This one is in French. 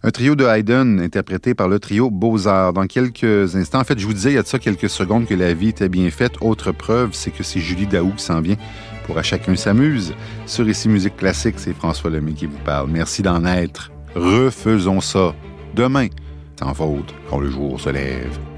Un trio de Haydn interprété par le trio Beaux-Arts. Dans quelques instants, en fait, je vous disais il y a de ça quelques secondes que la vie était bien faite. Autre preuve, c'est que c'est Julie Daou qui s'en vient pour À chacun s'amuse. Sur Ici Musique Classique, c'est François Lemay qui vous parle. Merci d'en être. Refaisons ça demain, sans faute, quand le jour se lève.